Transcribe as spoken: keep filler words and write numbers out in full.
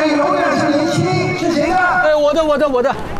永远是零七，是谁的？ 哎，我的，我的，我的。